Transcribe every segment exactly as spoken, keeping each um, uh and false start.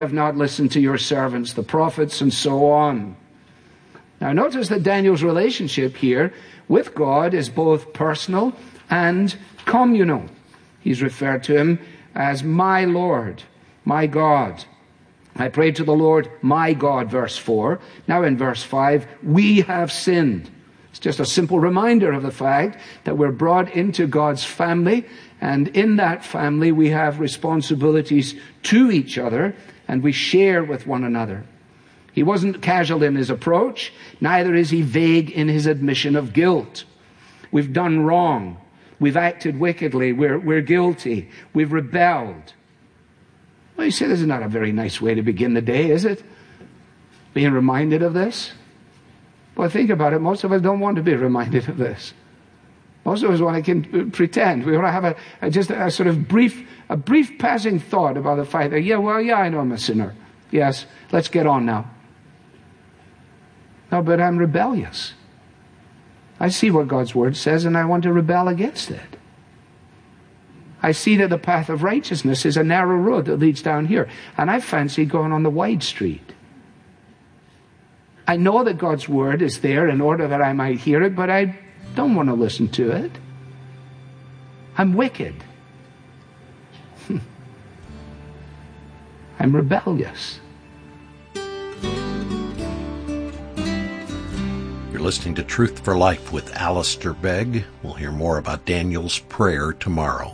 have not listened to your servants, the prophets, and so on. Now notice that Daniel's relationship here with God is both personal and communal. He's referred to him as my Lord, my God. I prayed to the Lord, my God, verse four. Now in verse five, we have sinned. It's just a simple reminder of the fact that we're brought into God's family, and in that family we have responsibilities to each other, and we share with one another. He wasn't casual in his approach, neither is he vague in his admission of guilt. We've done wrong. We've acted wickedly. We're, we're guilty. We've rebelled. Well, you say this is not a very nice way to begin the day, is it? Being reminded of this? Well, think about it. Most of us don't want to be reminded of this. Most of us want to pretend. We want to have a, a just a sort of brief, a brief passing thought about the fact that, yeah, well, yeah, I know I'm a sinner. Yes, let's get on now. No, but I'm rebellious. I see what God's word says, and I want to rebel against it. I see that the path of righteousness is a narrow road that leads down here, and I fancy going on the wide street. I know that God's word is there in order that I might hear it, but I don't want to listen to it. I'm wicked. I'm rebellious. You're listening to Truth for Life with Alistair Begg. We'll hear more about Daniel's prayer tomorrow.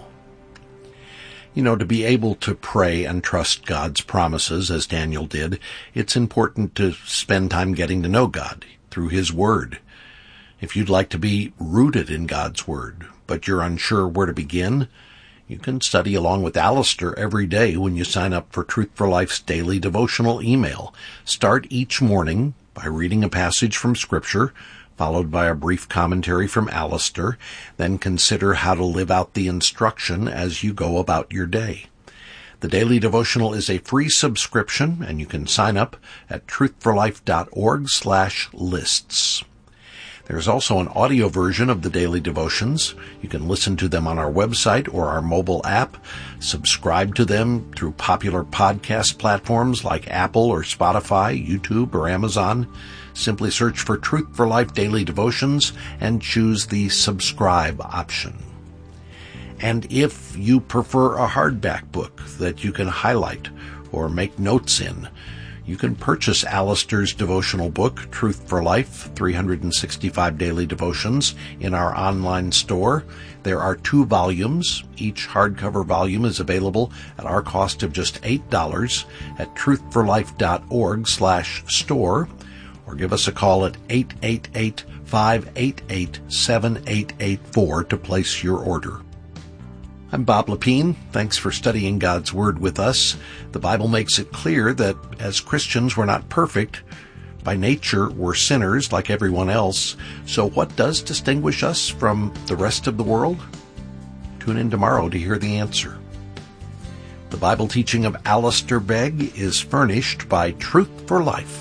You know, to be able to pray and trust God's promises, as Daniel did, it's important to spend time getting to know God through His Word. If you'd like to be rooted in God's Word, but you're unsure where to begin, you can study along with Alistair every day when you sign up for Truth for Life's daily devotional email. Start each morning by reading a passage from Scripture, followed by a brief commentary from Alistair. Then consider how to live out the instruction as you go about your day. The daily devotional is a free subscription, and you can sign up at truthforlife.org slash lists. There's also an audio version of the daily devotions. You can listen to them on our website or our mobile app. Subscribe to them through popular podcast platforms like Apple or Spotify, YouTube, or Amazon. Simply search for Truth for Life Daily Devotions and choose the subscribe option. And if you prefer a hardback book that you can highlight or make notes in, you can purchase Alistair's devotional book, Truth for Life, three hundred sixty-five Daily Devotions, in our online store. There are two volumes. Each hardcover volume is available at our cost of just eight dollars at truthforlife.org slash store, or give us a call at eight eight eight, five eight eight, seven eight eight four to place your order. I'm Bob Lepine. Thanks for studying God's Word with us. The Bible makes it clear that as Christians we're not perfect. By nature we're sinners like everyone else. So what does distinguish us from the rest of the world? Tune in tomorrow to hear the answer. The Bible teaching of Alistair Begg is furnished by Truth for Life,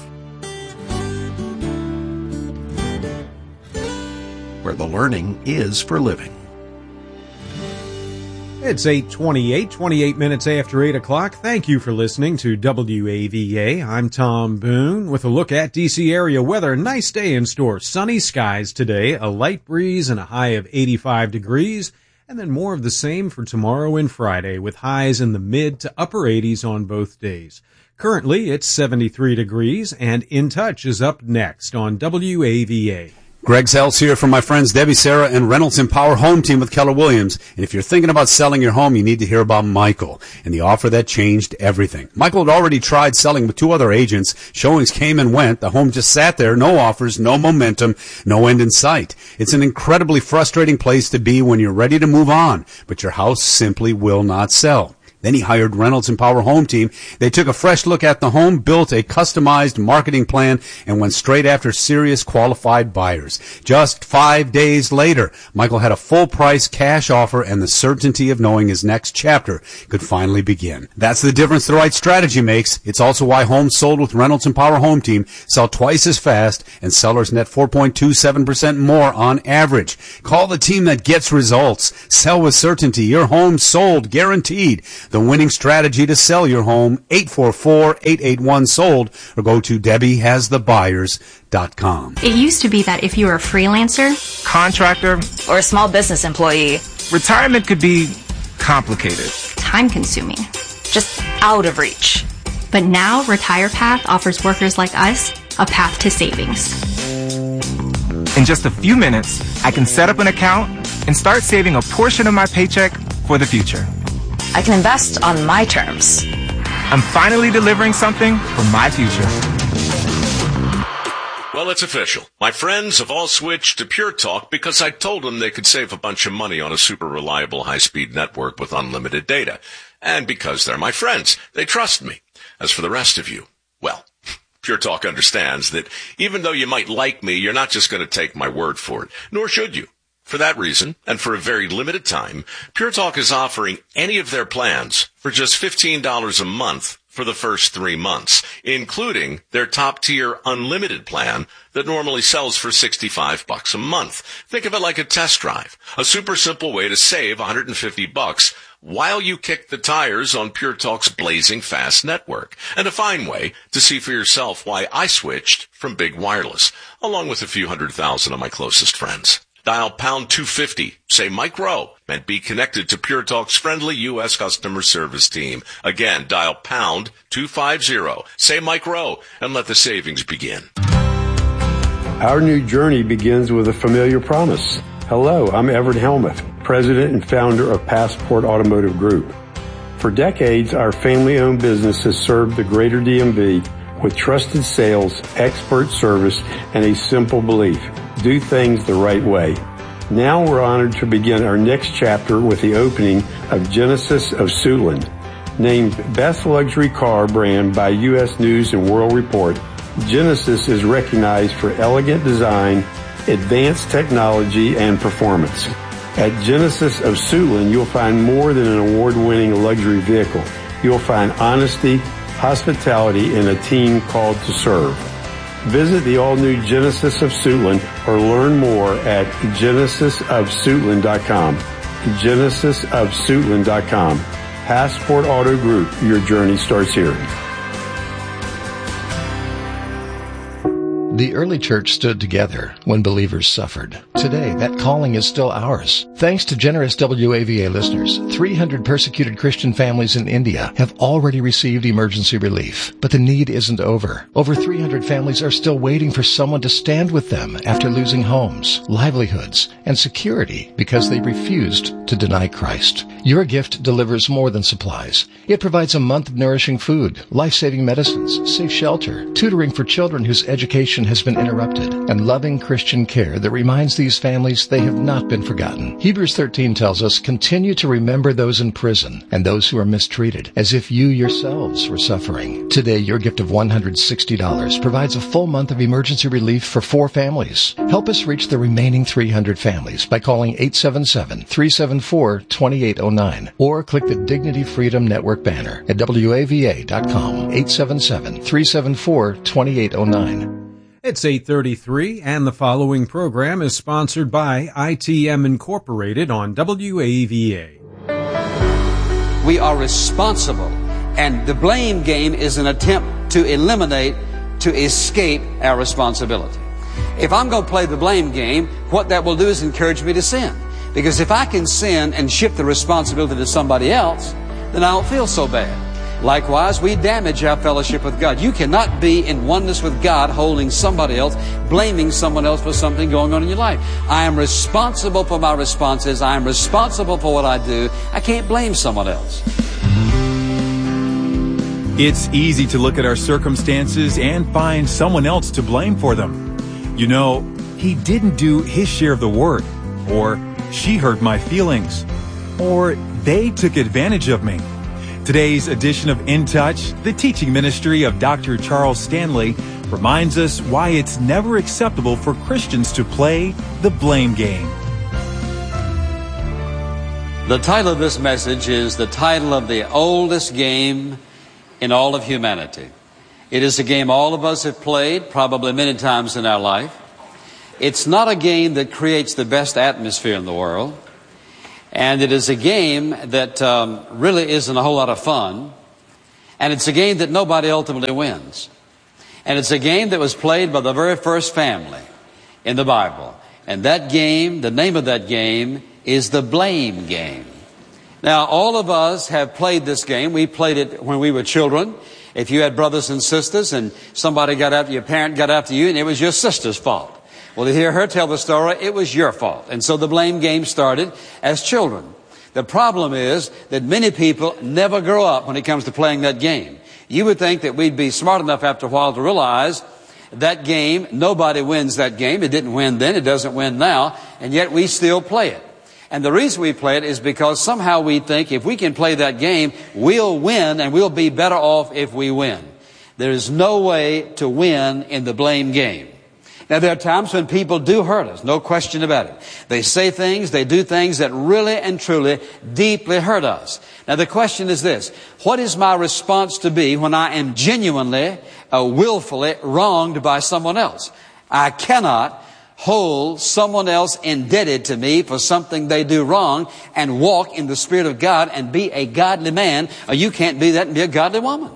where the learning is for living. It's eight twenty-eight, twenty-eight minutes after eight o'clock. Thank you for listening to W A V A. I'm Tom Boone with a look at D C area weather. Nice day in store. Sunny skies today, a light breeze and a high of eighty-five degrees, and then more of the same for tomorrow and Friday with highs in the mid to upper eighties on both days. Currently, it's seventy-three degrees, and In Touch is up next on W A V A. Greg Sells here from my friends Debbie, Sarah, and Reynolds Empower Home Team with Keller Williams. And if you're thinking about selling your home, you need to hear about Michael and the offer that changed everything. Michael had already tried selling with two other agents. Showings came and went. The home just sat there, no offers, no momentum, no end in sight. It's an incredibly frustrating place to be when you're ready to move on, but your house simply will not sell. Then he hired Reynolds Empower Home Team. They took a fresh look at the home, built a customized marketing plan, and went straight after serious qualified buyers. Just five days later, Michael had a full-price cash offer and the certainty of knowing his next chapter could finally begin. That's the difference the right strategy makes. It's also why homes sold with Reynolds Empower Home Team sell twice as fast and sellers net four point two seven percent more on average. Call the team that gets results. Sell with certainty. Your home sold, guaranteed. The the winning strategy to sell your home, eight four four, eight eight one, sold, or go to debbie has the buyers dot com. It used to be that if you were a freelancer, contractor, or a small business employee, retirement could be complicated, time-consuming, just out of reach. But now RetirePath offers workers like us a path to savings. In just a few minutes, I can set up an account and start saving a portion of my paycheck for the future. I can invest on my terms. I'm finally delivering something for my future. Well, it's official. My friends have all switched to Pure Talk because I told them they could save a bunch of money on a super reliable high-speed network with unlimited data. And because they're my friends, they trust me. As for the rest of you, well, Pure Talk understands that even though you might like me, you're not just going to take my word for it, nor should you. For that reason, and for a very limited time, Pure Talk is offering any of their plans for just fifteen dollars a month for the first three months, including their top-tier unlimited plan that normally sells for sixty-five bucks a month. Think of it like a test drive, a super simple way to save one hundred fifty bucks while you kick the tires on Pure Talk's blazing fast network, and a fine way to see for yourself why I switched from big wireless, along with a few hundred thousand of my closest friends. Dial pound two fifty, say Mike Rowe, and be connected to Pure Talk's friendly U S customer service team. Again, dial pound two fifty, say Mike Rowe, and let the savings begin. Our new journey begins with a familiar promise. Hello, I'm Everett Helmuth, president and founder of Passport Automotive Group. For decades, our family-owned business has served the greater D M V with trusted sales, expert service, and a simple belief: do things the right way. Now we're honored to begin our next chapter with the opening of Genesis of Suitland. Named Best Luxury Car Brand by U S News and World Report, Genesis is recognized for elegant design, advanced technology, and performance. At Genesis of Suitland, you'll find more than an award-winning luxury vehicle. You'll find honesty, hospitality, and a team called to serve. Visit the all-new Genesis of Suitland or learn more at genesis of suitland dot com. genesis of suitland dot com. Passport Auto Group, your journey starts here. The early church stood together when believers suffered. Today, that calling is still ours. Thanks to generous W A V A listeners, three hundred persecuted Christian families in India have already received emergency relief. But the need isn't over. Over three hundred families are still waiting for someone to stand with them after losing homes, livelihoods, and security because they refused to deny Christ. Your gift delivers more than supplies. It provides a month of nourishing food, life-saving medicines, safe shelter, tutoring for children whose education has been interrupted, and loving Christian care that reminds these families they have not been forgotten. Hebrews thirteen tells us, continue to remember those in prison and those who are mistreated, as if you yourselves were suffering. Today, your gift of one hundred sixty dollars provides a full month of emergency relief for four families. Help us reach the remaining three hundred families by calling eight seven seven, three seven four, two eight zero nine or click the Dignity Freedom Network banner at W A V A dot com, eight seven seven, three seven four, two eight zero nine. It's eight thirty-three, and the following program is sponsored by I T M Incorporated on W A V A. We are responsible, and the blame game is an attempt to eliminate, to escape our responsibility. If I'm going to play the blame game, what that will do is encourage me to sin. Because if I can sin and shift the responsibility to somebody else, then I don't feel so bad. Likewise, we damage our fellowship with God. You cannot be in oneness with God holding somebody else, blaming someone else for something going on in your life. I am responsible for my responses. I am responsible for what I do. I can't blame someone else. It's easy to look at our circumstances and find someone else to blame for them. You know, he didn't do his share of the work, or she hurt my feelings, or they took advantage of me. Today's edition of In Touch, the teaching ministry of Doctor Charles Stanley, reminds us why it's never acceptable for Christians to play the blame game. The title of this message is the title of the oldest game in all of humanity. It is a game all of us have played, probably many times in our life. It's not a game that creates the best atmosphere in the world. And it is a game that um, really isn't a whole lot of fun. And it's a game that nobody ultimately wins. And it's a game that was played by the very first family in the Bible. And that game, the name of that game, is the blame game. Now, all of us have played this game. We played it when we were children. If you had brothers and sisters and somebody got after you, your parent got after you, and it was your sister's fault. Well, to hear her tell the story, it was your fault. And so the blame game started as children. The problem is that many people never grow up when it comes to playing that game. You would think that we'd be smart enough after a while to realize that game, nobody wins that game. It didn't win then, it doesn't win now, and yet we still play it. And the reason we play it is because somehow we think if we can play that game, we'll win and we'll be better off if we win. There is no way to win in the blame game. Now, there are times when people do hurt us, no question about it. They say things, they do things that really and truly deeply hurt us. Now, the question is this: what is my response to be when I am genuinely, uh, willfully wronged by someone else? I cannot hold someone else indebted to me for something they do wrong and walk in the Spirit of God and be a godly man, or you can't be that and be a godly woman.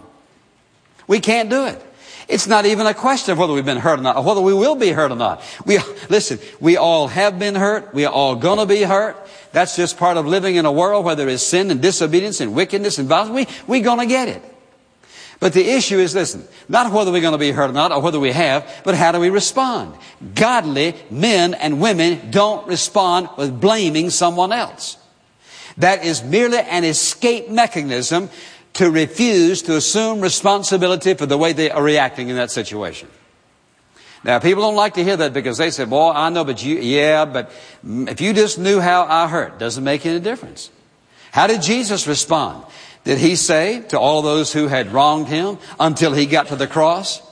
We can't do it. It's not even a question of whether we've been hurt or not, or whether we will be hurt or not. We, listen, we all have been hurt. We are all going to be hurt. That's just part of living in a world where there is sin and disobedience and wickedness and violence. We, we're going to get it. But the issue is, listen, not whether we're going to be hurt or not, or whether we have, but how do we respond? Godly men and women don't respond with blaming someone else. That is merely an escape mechanism to refuse to assume responsibility for the way they are reacting in that situation. Now, people don't like to hear that because they say, boy, I know, but you, yeah, but if you just knew how I hurt, doesn't make any difference. How did Jesus respond? Did he say to all those who had wronged him until he got to the cross,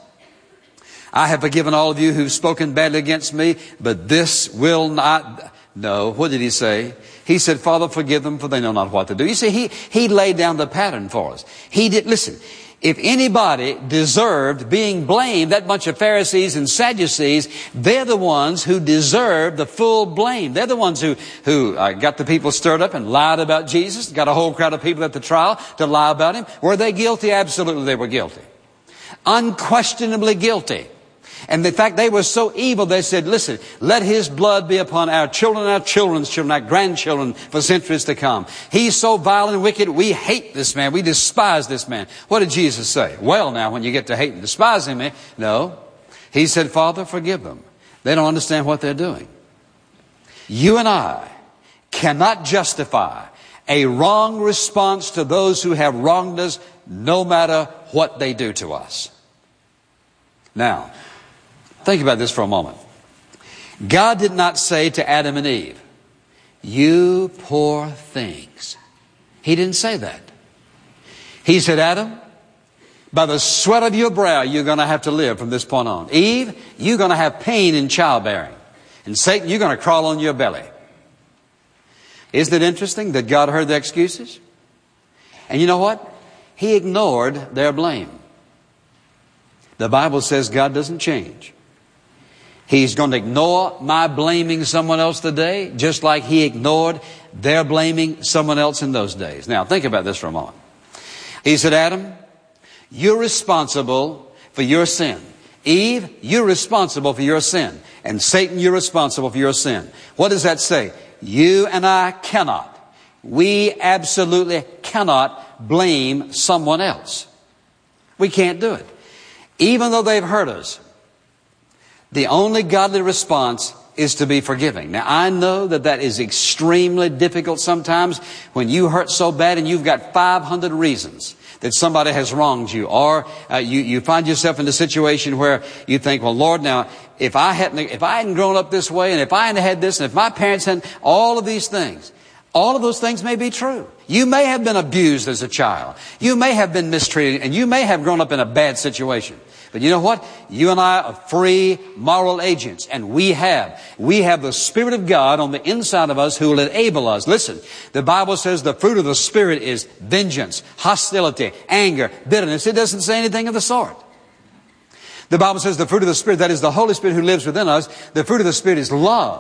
I have forgiven all of you who've spoken badly against me, but this will not... No, what did he say? He said, Father, forgive them, for they know not what to do. You see, he, he laid down the pattern for us. He did, listen, if anybody deserved being blamed, that bunch of Pharisees and Sadducees, they're the ones who deserve the full blame. They're the ones who, who uh, got the people stirred up and lied about Jesus, got a whole crowd of people at the trial to lie about him. Were they guilty? Absolutely, they were guilty. Unquestionably guilty. And in fact, they were so evil, they said, listen, let his blood be upon our children, our children's children, our grandchildren for centuries to come. He's so vile and wicked, we hate this man. We despise this man. What did Jesus say? Well, now, when you get to hate and despising me, no. He said, Father, forgive them. They don't understand what they're doing. You and I cannot justify a wrong response to those who have wronged us, no matter what they do to us. Now, think about this for a moment. God did not say to Adam and Eve, you poor things. He didn't say that. He said, Adam, by the sweat of your brow, you're going to have to live from this point on. Eve, you're going to have pain in childbearing. And Satan, you're going to crawl on your belly. Isn't it interesting that God heard the excuses? And you know what? He ignored their blame. The Bible says God doesn't change. He's going to ignore my blaming someone else today, just like he ignored their blaming someone else in those days. Now, think about this for a moment. He said, Adam, you're responsible for your sin. Eve, you're responsible for your sin. And Satan, you're responsible for your sin. What does that say? You and I cannot. We absolutely cannot blame someone else. We can't do it. Even though they've hurt us, the only godly response is to be forgiving. Now, I know that that is extremely difficult sometimes when you hurt so bad and you've got five hundred reasons that somebody has wronged you. Or uh, you, you find yourself in a situation where you think, well, Lord, now, if I hadn't, if I hadn't grown up this way, and if I hadn't had this, and if my parents hadn't, all of these things, all of those things may be true. You may have been abused as a child. You may have been mistreated, and you may have grown up in a bad situation. But you know what? You and I are free moral agents, and we have. We have the Spirit of God on the inside of us who will enable us. Listen, the Bible says the fruit of the Spirit is vengeance, hostility, anger, bitterness. It doesn't say anything of the sort. The Bible says the fruit of the Spirit, that is the Holy Spirit who lives within us, the fruit of the Spirit is love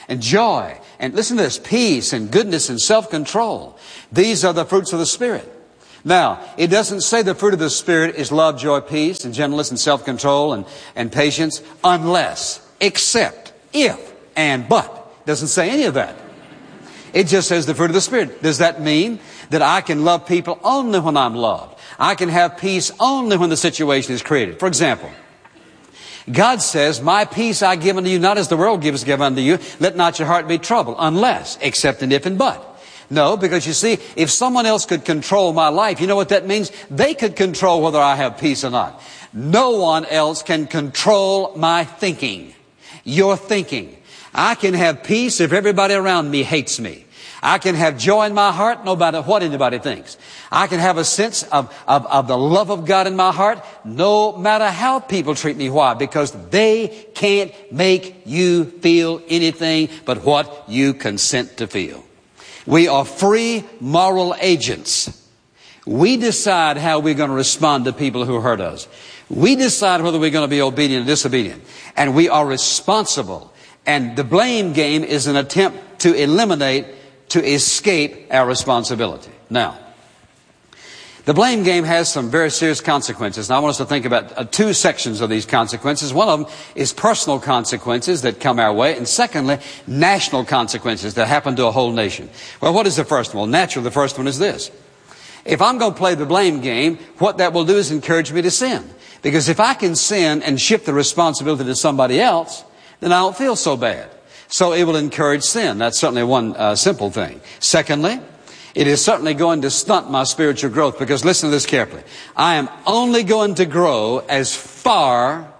and joy, and listen to this, peace and goodness and self-control. These are the fruits of the Spirit. Now, it doesn't say the fruit of the Spirit is love, joy, peace, and gentleness and self-control and, and patience, unless, except, if, and but. It doesn't say any of that. It just says the fruit of the Spirit. Does that mean that I can love people only when I'm loved? I can have peace only when the situation is created? For example, God says, my peace I give unto you, not as the world gives give unto you. Let not your heart be troubled, unless, except, and if, and but. No, because you see, if someone else could control my life, you know what that means? They could control whether I have peace or not. No one else can control my thinking. Your thinking. I can have peace if everybody around me hates me. I can have joy in my heart no matter what anybody thinks. I can have a sense of, of, of the love of God in my heart no matter how people treat me. Why? Because they can't make you feel anything but what you consent to feel. We are free moral agents. We decide how we're going to respond to people who hurt us. We decide whether we're going to be obedient or disobedient. And we are responsible. And the blame game is an attempt to eliminate, to escape our responsibility. Now, the blame game has some very serious consequences. And I want us to think about uh, two sections of these consequences. One of them is personal consequences that come our way. And secondly, national consequences that happen to a whole nation. Well, what is the first one? Well, naturally, the first one is this. If I'm going to play the blame game, what that will do is encourage me to sin. Because if I can sin and shift the responsibility to somebody else, then I don't feel so bad. So it will encourage sin. That's certainly one uh, simple thing. Secondly, it is certainly going to stunt my spiritual growth, because listen to this carefully. I am only going to grow as far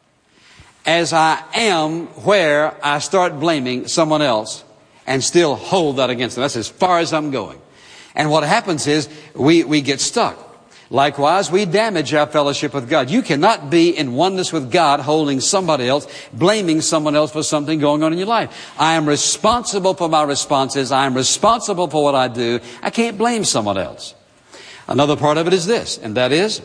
as I am where I start blaming someone else and still hold that against them. That's as far as I'm going. And what happens is we, we get stuck. Likewise, we damage our fellowship with God. You cannot be in oneness with God holding somebody else, blaming someone else for something going on in your life. I am responsible for my responses. I am responsible for what I do. I can't blame someone else. Another part of it is this, and that is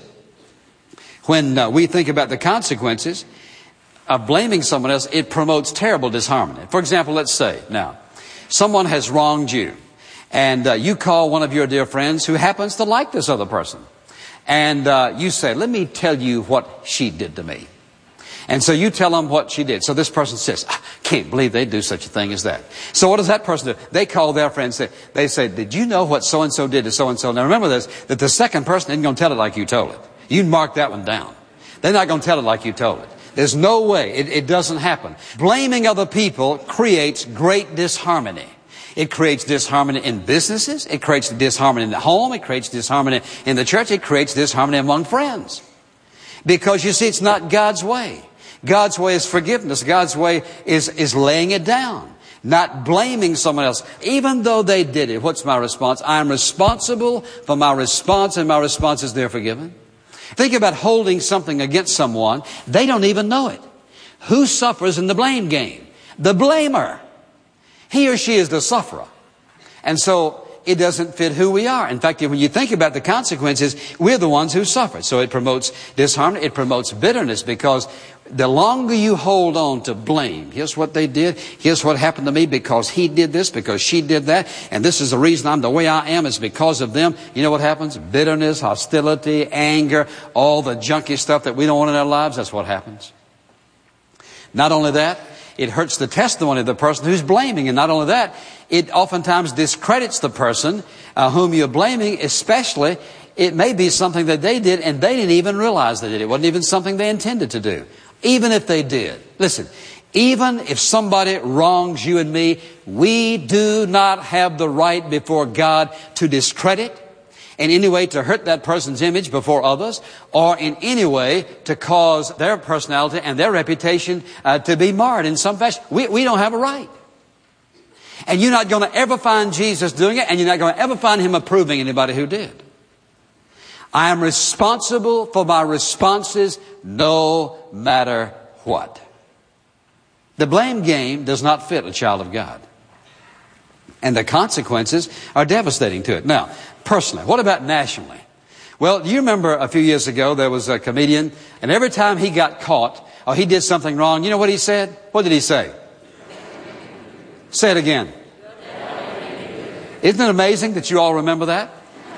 when uh, we think about the consequences of blaming someone else, it promotes terrible disharmony. For example, let's say now, someone has wronged you, and uh, you call one of your dear friends who happens to like this other person. And uh, you say, let me tell you what she did to me. And so you tell them what she did. So this person says, I can't believe they do such a thing as that. So what does that person do? They call their friend and say, they say, did you know what so-and-so did to so-and-so? Now remember this, that the second person isn't going to tell it like you told it. You mark that one down. They're not going to tell it like you told it. There's no way. It, it doesn't happen. Blaming other people creates great disharmony. It creates disharmony in businesses. It creates disharmony in the home. It creates disharmony in the church. It creates disharmony among friends. Because you see, it's not God's way. God's way is forgiveness. God's way is, is laying it down. Not blaming someone else. Even though they did it, what's my response? I am responsible for my response, and my response is they're forgiven. Think about holding something against someone. They don't even know it. Who suffers in the blame game? The blamer. He or she is the sufferer. And so it doesn't fit who we are. In fact, when you think about the consequences, we're the ones who suffer. So it promotes disharmony. It promotes bitterness, because the longer you hold on to blame, here's what they did, here's what happened to me because he did this, because she did that, and this is the reason I'm the way I am is because of them. You know what happens? Bitterness, hostility, anger, all the junky stuff that we don't want in our lives, that's what happens. Not only that, it hurts the testimony of the person who's blaming. And not only that, it oftentimes discredits the person uh, whom you're blaming, especially it may be something that they did and they didn't even realize they did. It wasn't even something they intended to do. Even if they did. Listen, even if somebody wrongs you and me, we do not have the right before God to discredit, in any way to hurt that person's image before others, or in any way to cause their personality and their reputation uh, to be marred in some fashion. We, we don't have a right. And you're not going to ever find Jesus doing it, and you're not going to ever find him approving anybody who did. I am responsible for my responses no matter what. The blame game does not fit a child of God. And the consequences are devastating to it. Now, personally, what about nationally? Well, do you remember a few years ago there was a comedian, and every time he got caught or he did something wrong, you know what he said? What did he say? Say it again. Isn't it amazing that you all remember that?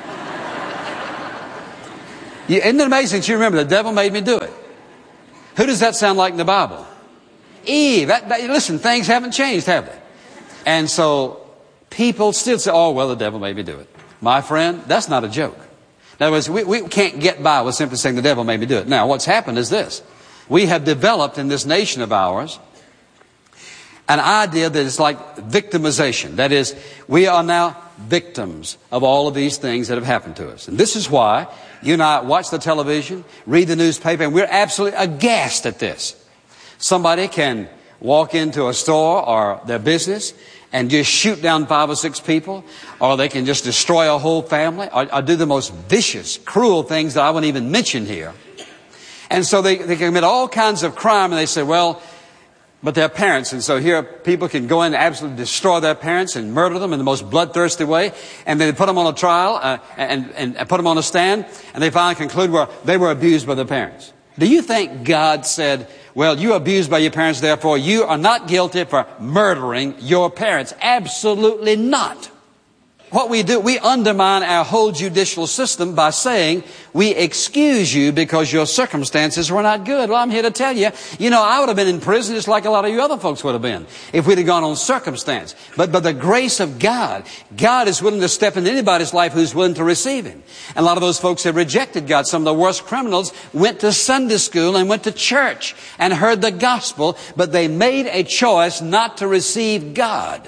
You, isn't it amazing that you remember the devil made me do it? Who does that sound like in the Bible? Eve. That, that, listen, things haven't changed, have they? And so people still say, oh, well, the devil made me do it. My friend, that's not a joke. In other words, we, we can't get by with simply saying the devil made me do it. Now, what's happened is this. We have developed in this nation of ours an idea that is like victimization. That is, we are now victims of all of these things that have happened to us. And this is why you and I watch the television, read the newspaper, and we're absolutely aghast at this. Somebody can walk into a store or their business and just shoot down five or six people, or they can just destroy a whole family, or, or do the most vicious, cruel things that I wouldn't even mention here. And so they, they commit all kinds of crime, and they say, well, but they're parents. And so here people can go in and absolutely destroy their parents and murder them in the most bloodthirsty way. And then they put them on a trial uh, and, and, and put them on a stand, and they finally conclude where they were abused by their parents. Do you think God said, well, you were abused by your parents, therefore you are not guilty for murdering your parents? Absolutely not. What we do, we undermine our whole judicial system by saying we excuse you because your circumstances were not good. Well, I'm here to tell you, you know, I would have been in prison just like a lot of you other folks would have been if we'd have gone on circumstance. But by the grace of God, God is willing to step into anybody's life who's willing to receive Him. And a lot of those folks have rejected God. Some of the worst criminals went to Sunday school and went to church and heard the gospel, but they made a choice not to receive God.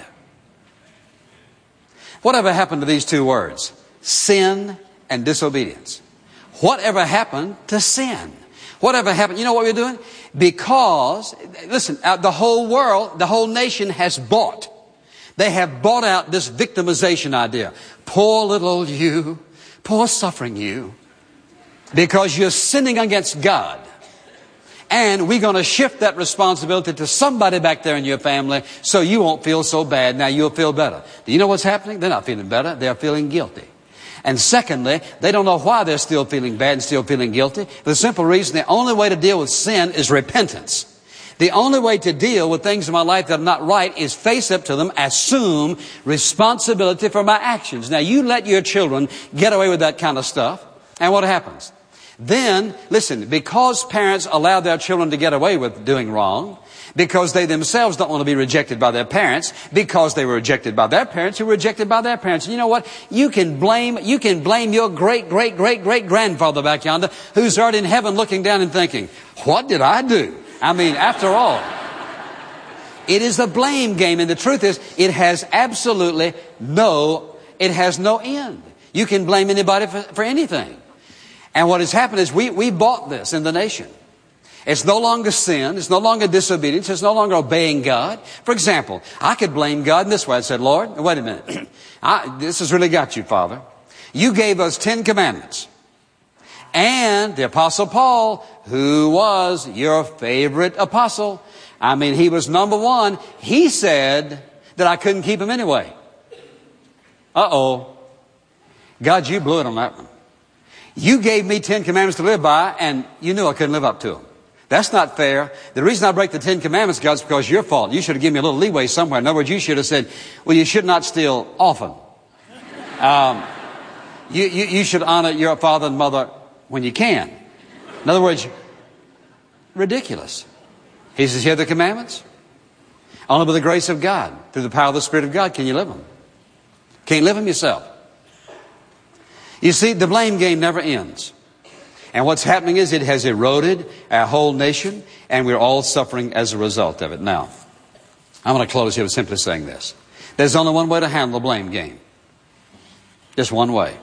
Whatever happened to these two words? Sin and disobedience. Whatever happened to sin? Whatever happened? You know what we're doing? Because, listen, the whole world, the whole nation has bought. They have bought out this victimization idea. Poor little old you. Poor suffering you. Because you're sinning against God. And we're going to shift that responsibility to somebody back there in your family so you won't feel so bad. Now you'll feel better. Do you know what's happening? They're not feeling better. They're feeling guilty. And secondly, they don't know why they're still feeling bad and still feeling guilty. For the simple reason, the only way to deal with sin is repentance. The only way to deal with things in my life that are not right is face up to them, assume responsibility for my actions. Now you let your children get away with that kind of stuff, and what happens? Then, listen, because parents allow their children to get away with doing wrong, because they themselves don't want to be rejected by their parents, because they were rejected by their parents who were rejected by their parents. And you know what? You can blame, you can blame your great, great, great, great grandfather back yonder who's already in heaven looking down and thinking, what did I do? I mean, after all, it is a blame game. And the truth is, it has absolutely no, it has no end. You can blame anybody for, for anything. And what has happened is we, we bought this in the nation. It's no longer sin. It's no longer disobedience. It's no longer obeying God. For example, I could blame God in this way. I said, Lord, wait a minute. I, this has really got you, Father. You gave us Ten Commandments. And the Apostle Paul, who was your favorite apostle, I mean, he was number one. He said that I couldn't keep them anyway. Uh-oh. God, you blew it on that one. You gave me Ten Commandments to live by, and you knew I couldn't live up to them. That's not fair. The reason I break the Ten Commandments, God, is because your fault. You should have given me a little leeway somewhere. In other words, you should have said, well, you should not steal often. Um, you, you, you should honor your father and mother when you can. In other words, ridiculous. He says, here are the commandments. Only by the grace of God, through the power of the Spirit of God, can you live them. Can't live them yourself. You see, the blame game never ends. And what's happening is it has eroded our whole nation, and we're all suffering as a result of it. Now, I'm going to close here with simply saying this. There's only one way to handle the blame game. Just one way.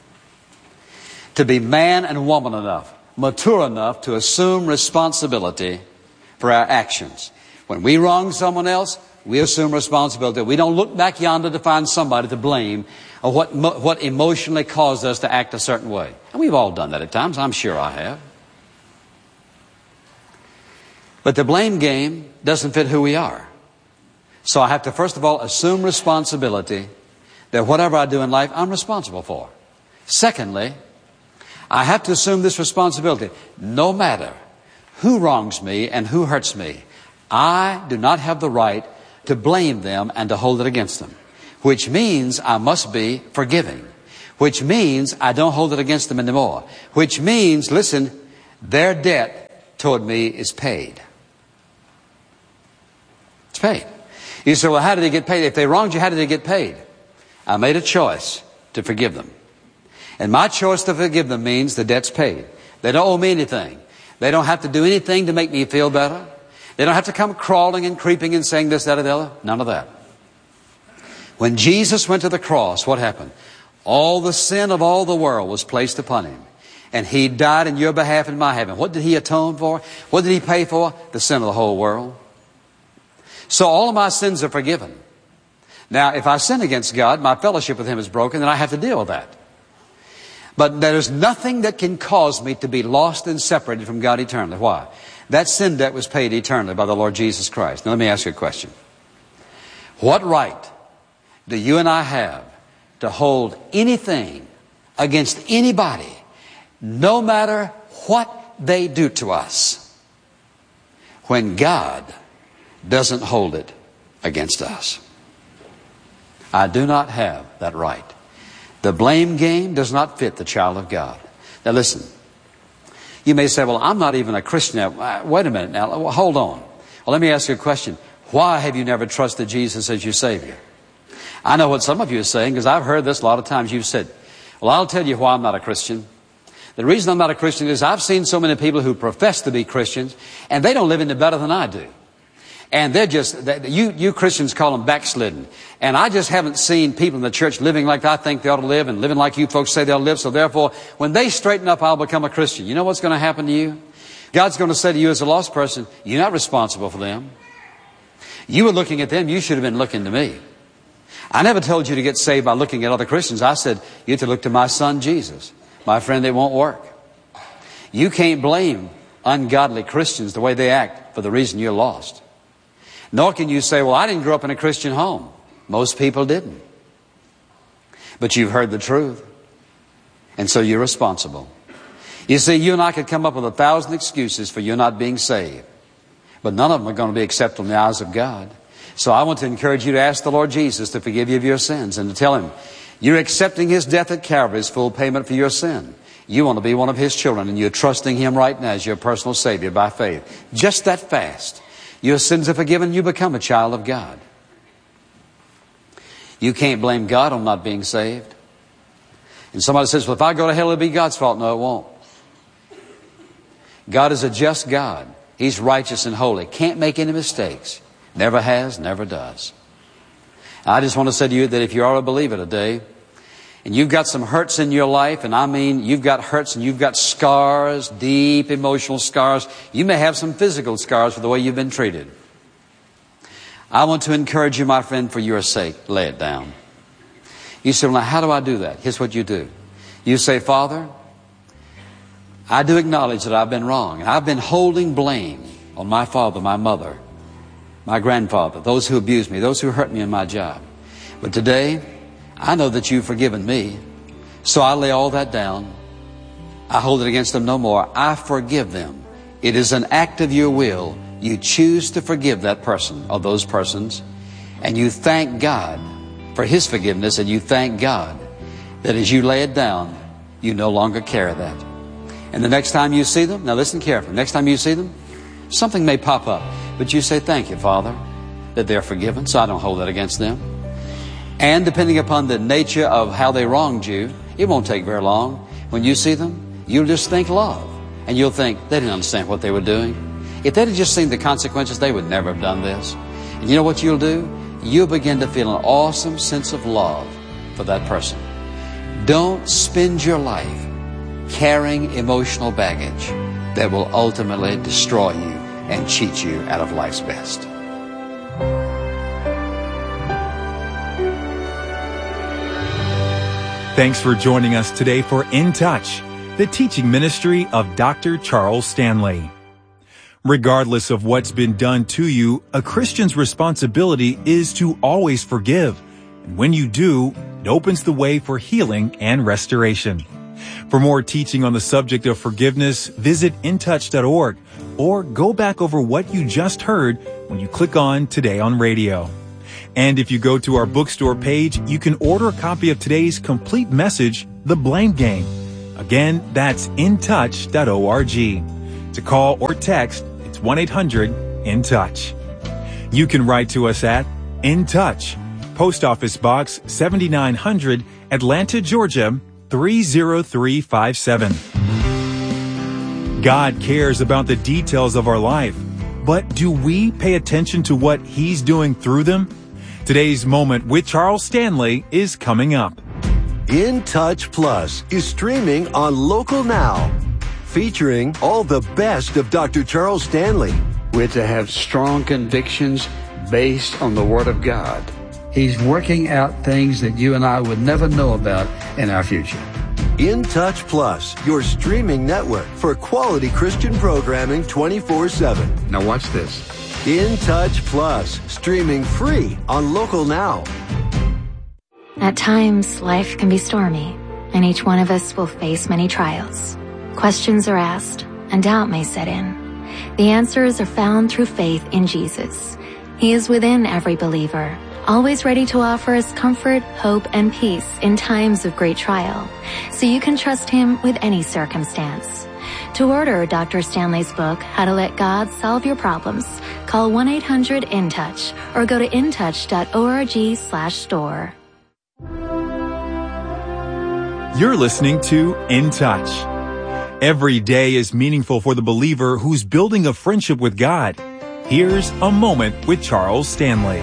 To be man and woman enough, mature enough to assume responsibility for our actions. When we wrong someone else, we assume responsibility. We don't look back yonder to find somebody to blame or what, what emotionally caused us to act a certain way. And we've all done that at times. I'm sure I have. But the blame game doesn't fit who we are. So I have to first of all assume responsibility that whatever I do in life, I'm responsible for. Secondly, I have to assume this responsibility. No matter who wrongs me and who hurts me, I do not have the right to blame them and to hold it against them, which means I must be forgiving, which means I don't hold it against them anymore, which means, listen, their debt toward me is paid. It's paid. You say, well, how did they get paid? If they wronged you, how did they get paid? I made a choice to forgive them. And my choice to forgive them means the debt's paid. They don't owe me anything. They don't have to do anything to make me feel better. They don't have to come crawling and creeping and saying this, that, or the other. None of that. When Jesus went to the cross, what happened? All the sin of all the world was placed upon him. And he died in your behalf and my behalf. What did he atone for? What did he pay for? The sin of the whole world. So all of my sins are forgiven. Now, if I sin against God, my fellowship with him is broken, then I have to deal with that. But there is nothing that can cause me to be lost and separated from God eternally. Why? That sin debt was paid eternally by the Lord Jesus Christ. Now let me ask you a question. What right do you and I have to hold anything against anybody, no matter what they do to us, when God doesn't hold it against us? I do not have that right. The blame game does not fit the child of God. Now listen, you may say, well, I'm not even a Christian. Now, wait a minute now, hold on. Well, let me ask you a question. Why have you never trusted Jesus as your Savior? I know what some of you are saying, because I've heard this a lot of times. You've said, well, I'll tell you why I'm not a Christian. The reason I'm not a Christian is I've seen so many people who profess to be Christians, and they don't live any better than I do. And they're just, they, you, you Christians call them backslidden. And I just haven't seen people in the church living like I think they ought to live and living like you folks say they'll live. So therefore, when they straighten up, I'll become a Christian. You know what's going to happen to you? God's going to say to you as a lost person, you're not responsible for them. You were looking at them, you should have been looking to me. I never told you to get saved by looking at other Christians. I said, you have to look to my son Jesus. My friend, it won't work. You can't blame ungodly Christians the way they act for the reason you're lost. Nor can you say, well, I didn't grow up in a Christian home. Most people didn't. But you've heard the truth. And so you're responsible. You see, you and I could come up with a thousand excuses for you not being saved. But none of them are going to be acceptable in the eyes of God. So I want to encourage you to ask the Lord Jesus to forgive you of your sins and to tell him you're accepting his death at Calvary as full payment for your sin. You want to be one of his children and you're trusting him right now as your personal Savior by faith. Just that fast. Your sins are forgiven, you become a child of God. You can't blame God on not being saved. And somebody says, well, if I go to hell, it'll be God's fault. No, it won't. God is a just God. He's righteous and holy. Can't make any mistakes. Never has, never does. I just want to say to you that if you are a believer today, and you've got some hurts in your life, and I mean you've got hurts and you've got scars, deep emotional scars. You may have some physical scars for the way you've been treated. I want to encourage you, my friend, for your sake, lay it down. You say, well, now how do I do that? Here's what you do. You say, Father, I do acknowledge that I've been wrong. And I've been holding blame on my father, my mother, my grandfather, those who abused me, those who hurt me in my job. But today, I know that you've forgiven me, so I lay all that down. I hold it against them no more. I forgive them. It is an act of your will. You choose to forgive that person or those persons, and you thank God for his forgiveness, and you thank God that as you lay it down, you no longer carry that. And the next time you see them, now listen carefully, next time you see them, something may pop up, but you say, thank you, Father, that they're forgiven, so I don't hold that against them. And depending upon the nature of how they wronged you, it won't take very long. When you see them, you'll just think love. And you'll think, they didn't understand what they were doing. If they'd have just seen the consequences, they would never have done this. And you know what you'll do? You'll begin to feel an awesome sense of love for that person. Don't spend your life carrying emotional baggage that will ultimately destroy you and cheat you out of life's best. Thanks for joining us today for In Touch, the teaching ministry of Doctor Charles Stanley. Regardless of what's been done to you, a Christian's responsibility is to always forgive. And when you do, it opens the way for healing and restoration. For more teaching on the subject of forgiveness, visit in touch dot org or go back over what you just heard when you click on Today on Radio. And if you go to our bookstore page, you can order a copy of today's complete message, The Blame Game. Again, that's in touch dot org. To call or text, it's one eight hundred in touch. You can write to us at In Touch, Post Office Box seventy-nine hundred, Atlanta, Georgia, three zero three five seven. God cares about the details of our life, but do we pay attention to what He's doing through them? Today's Moment with Charles Stanley is coming up. In Touch Plus is streaming on Local Now, featuring all the best of Doctor Charles Stanley. We're to have strong convictions based on the Word of God. He's working out things that you and I would never know about in our future. In Touch Plus, your streaming network for quality Christian programming twenty-four seven. Now watch this. In Touch Plus, streaming free on Local Now. At times, life can be stormy, and each one of us will face many trials. Questions are asked, and doubt may set in. The answers are found through faith in Jesus. He is within every believer, always ready to offer us comfort, hope, and peace in times of great trial, so you can trust Him with any circumstance. To order Doctor Stanley's book, How to Let God Solve Your Problems, call one eight hundred in touch or go to in touch dot org slash store. You're listening to In Touch. Every day is meaningful for the believer who's building a friendship with God. Here's a moment with Charles Stanley.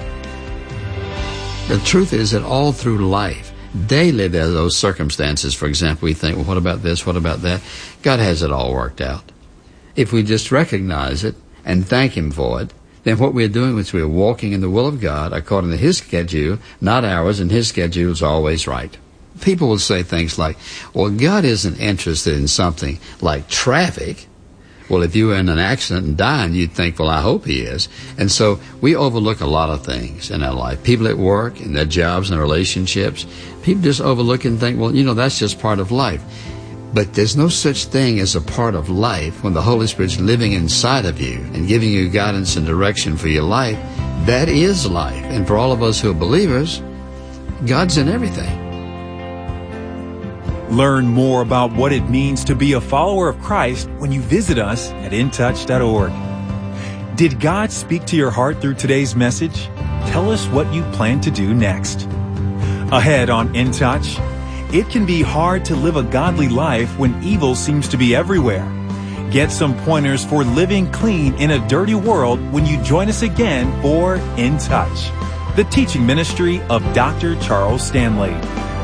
The truth is that all through life, daily there are those circumstances. For example, we think, well, what about this? What about that? God has it all worked out. If we just recognize it and thank Him for it, then what we're doing is we're walking in the will of God according to His schedule, not ours, and His schedule is always right. People will say things like, well, God isn't interested in something like traffic. Well, if you were in an accident and dying, you'd think, well, I hope He is. And so we overlook a lot of things in our life. People at work, in their jobs and their relationships, people just overlook and think, well, you know, that's just part of life. But there's no such thing as a part of life when the Holy Spirit's living inside of you and giving you guidance and direction for your life. That is life. And for all of us who are believers, God's in everything. Learn more about what it means to be a follower of Christ when you visit us at in touch dot org. Did God speak to your heart through today's message? Tell us what you plan to do next. Ahead on In Touch, it can be hard to live a godly life when evil seems to be everywhere. Get some pointers for living clean in a dirty world when you join us again for In Touch, the teaching ministry of Doctor Charles Stanley.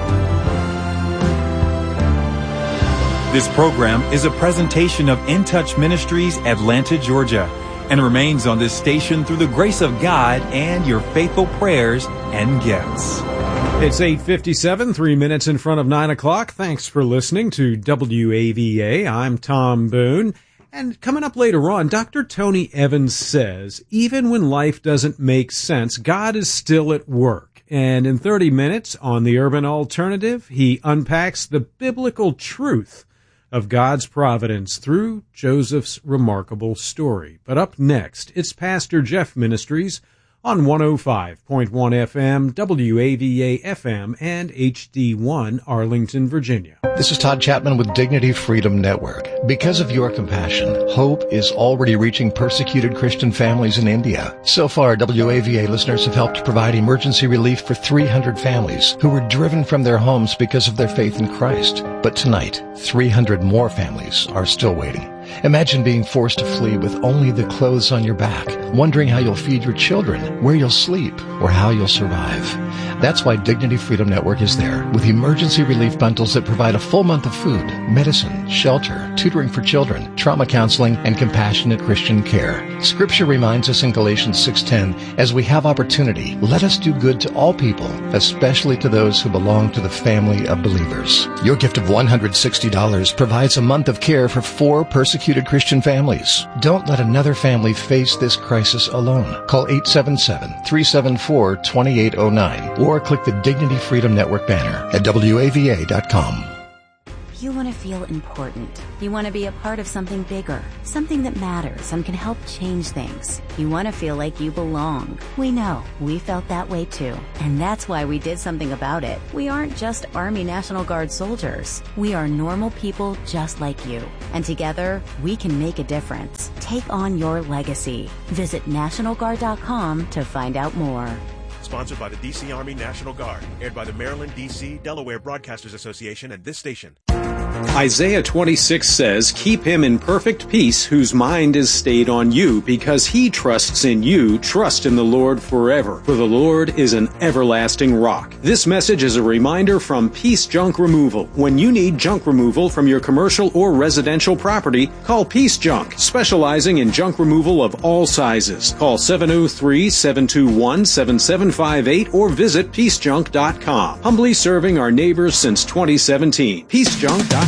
This program is a presentation of In Touch Ministries, Atlanta, Georgia, and remains on this station through the grace of God and your faithful prayers and gifts. It's eight fifty-seven, three minutes in front of nine o'clock. Thanks for listening to W A V A. I'm Tom Boone. And coming up later on, Doctor Tony Evans says, even when life doesn't make sense, God is still at work. And in thirty minutes on The Urban Alternative, he unpacks the biblical truth of God's providence through Joseph's remarkable story. But up next, it's Pastor Jeff Ministries on one oh five point one F M, W A V A F M, and H D one, Arlington, Virginia. This is Todd Chapman with Dignity Freedom Network. Because of your compassion, hope is already reaching persecuted Christian families in India. So far, W A V A listeners have helped provide emergency relief for three hundred families who were driven from their homes because of their faith in Christ. But tonight, three hundred more families are still waiting. Imagine being forced to flee with only the clothes on your back, wondering how you'll feed your children, where you'll sleep, or how you'll survive. That's why Dignity Freedom Network is there, with emergency relief bundles that provide a full month of food, medicine, shelter, tutoring for children, trauma counseling, and compassionate Christian care. Scripture reminds us in Galatians six ten, as we have opportunity, let us do good to all people, especially to those who belong to the family of believers. Your gift of one hundred sixty dollars provides a month of care for four persecuted Christian families. Don't let another family face this crisis alone. Call eight seven seven, three seven four, two eight zero nine or click the Dignity Freedom Network banner at W A V A dot com. to feel important. You want to be a part of something bigger, something that matters and can help change things. You want to feel like you belong. We know. We felt that way too. And that's why we did something about it. We aren't just Army National Guard soldiers. We are normal people just like you. And together, we can make a difference. Take on your legacy. Visit National Guard dot com to find out more. Sponsored by the D C Army National Guard. Aired by the Maryland, D C, Delaware Broadcasters Association and this station. Isaiah twenty-six says, "Keep him in perfect peace whose mind is stayed on you, because he trusts in you. Trust in the Lord forever, for the Lord is an everlasting rock." This message is a reminder from Peace Junk Removal. When you need junk removal from your commercial or residential property, call Peace Junk, specializing in junk removal of all sizes. Call seven oh three, seven two one, seven seven five eight or visit peace junk dot com. Humbly serving our neighbors since twenty seventeen. peace junk dot com.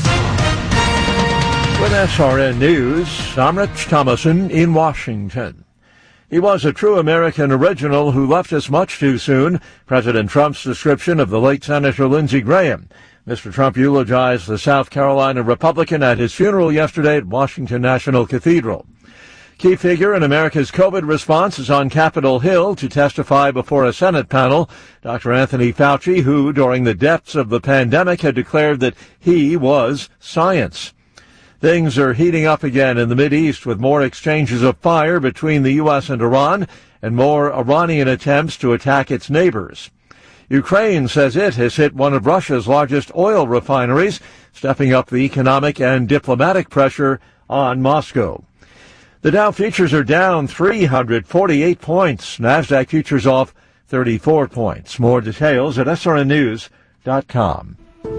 With S R N News, I'm Rich Thomason in Washington. He was a true American original who left us much too soon. President Trump's description of the late Senator Lindsey Graham. Mister Trump eulogized the South Carolina Republican at his funeral yesterday at Washington National Cathedral. Key figure in America's COVID response is on Capitol Hill to testify before a Senate panel. Doctor Anthony Fauci, who during the depths of the pandemic had declared that he was science. Things are heating up again in the Mideast with more exchanges of fire between the U S and Iran and more Iranian attempts to attack its neighbors. Ukraine says it has hit one of Russia's largest oil refineries, stepping up the economic and diplomatic pressure on Moscow. The Dow futures are down three hundred forty-eight points. NASDAQ futures off thirty-four points. More details at S R N news dot com.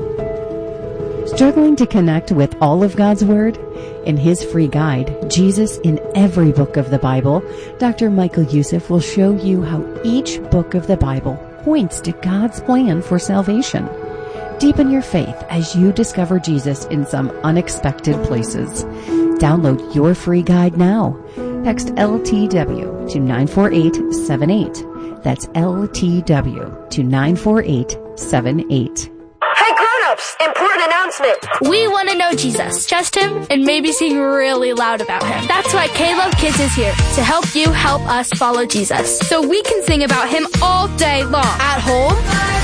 Struggling to connect with all of God's Word? In his free guide, Jesus in Every Book of the Bible, Doctor Michael Youssef will show you how each book of the Bible points to God's plan for salvation. Deepen your faith as you discover Jesus in some unexpected places. Download your free guide now. Text L T W to nine four eight seven eight. That's L T W to nine four eight seven eight. Hey grown-ups, important announcement. We want to know Jesus, trust him, and maybe sing really loud about him. That's why K-Love Kids is here to help you help us follow Jesus. So we can sing about him all day long. At home,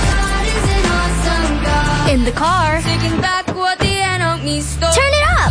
in the car, back what the enemy stole. Turn it up.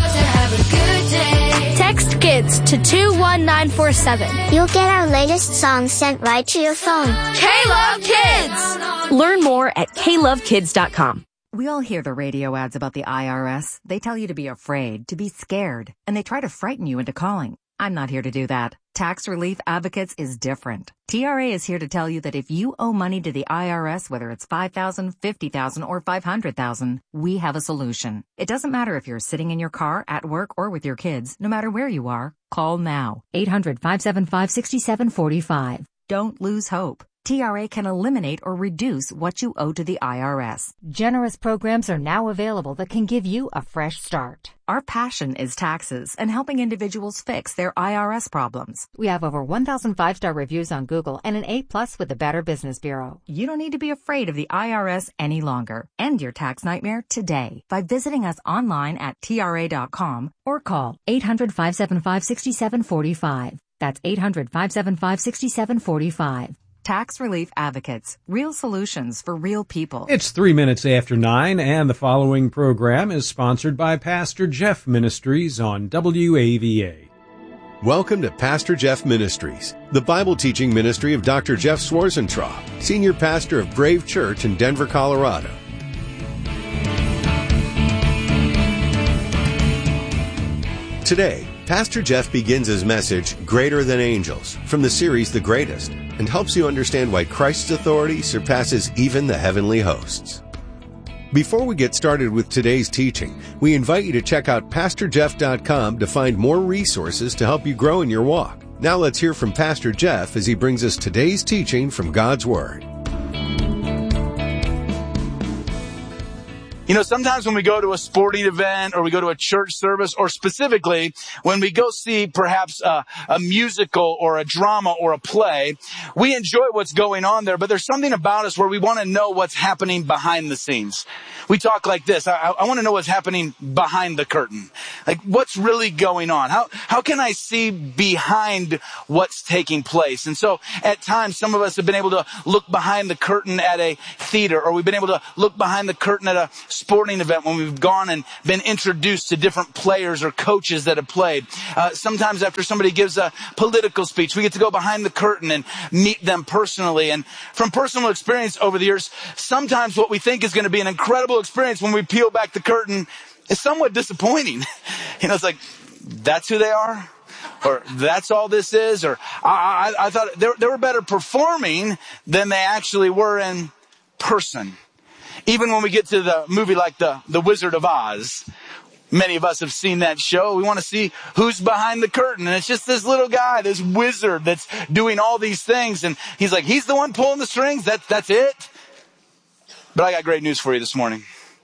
Text KIDS to two one nine four seven. You'll get our latest songs sent right to your phone. K-Love Kids! Learn more at K love kids dot com. We all hear the radio ads about the I R S. They tell you to be afraid, to be scared, and they try to frighten you into calling. I'm not here to do that. Tax Relief Advocates is different. T R A is here to tell you that if you owe money to the I R S, whether it's five thousand dollars, fifty thousand dollars, or five hundred thousand dollars, we have a solution. It doesn't matter if you're sitting in your car, at work, or with your kids. No matter where you are, call now. eight hundred, five seven five, six seven four five. Don't lose hope. T R A can eliminate or reduce what you owe to the I R S. Generous programs are now available that can give you a fresh start. Our passion is taxes and helping individuals fix their I R S problems. We have over one thousand five-star reviews on Google and an A plus with the Better Business Bureau. You don't need to be afraid of the I R S any longer. End your tax nightmare today by visiting us online at T R A dot com or call eight hundred, five seven five, six seven four five. That's eight hundred, five seven five, six seven four five. Tax Relief Advocates. Real solutions for real people. It's three minutes after nine, and the following program is sponsored by Pastor Jeff Ministries on W A V A. Welcome to Pastor Jeff Ministries, the Bible teaching ministry of Doctor Jeff Schwarzentraub, Senior Pastor of Brave Church in Denver, Colorado. Today, Pastor Jeff begins his message, Greater Than Angels, from the series The Greatest, and helps you understand why Christ's authority surpasses even the heavenly hosts. Before we get started with today's teaching, we invite you to check out pastor jeff dot com to find more resources to help you grow in your walk. Now let's hear from Pastor Jeff as he brings us today's teaching from God's Word. You know, sometimes when we go to a sporting event or we go to a church service, or specifically when we go see perhaps a, a musical or a drama or a play, we enjoy what's going on there, but there's something about us where we want to know what's happening behind the scenes. We talk like this. I, I want to know what's happening behind the curtain. Like, what's really going on? How, how can I see behind what's taking place? And so at times, some of us have been able to look behind the curtain at a theater, or we've been able to look behind the curtain at a sporting event when we've gone and been introduced to different players or coaches that have played. Uh, sometimes after somebody gives a political speech, we get to go behind the curtain and meet them personally. And from personal experience over the years, sometimes what we think is going to be an incredible experience when we peel back the curtain is somewhat disappointing. You know, it's like, that's who they are? Or that's all this is? Or I, I, I thought they, they were better performing than they actually were in person. Even when we get to the movie like the, the Wizard of Oz, many of us have seen that show. We want to see who's behind the curtain. And it's just this little guy, this wizard that's doing all these things. And he's like, he's the one pulling the strings. That, that's it. But I got great news for you this morning.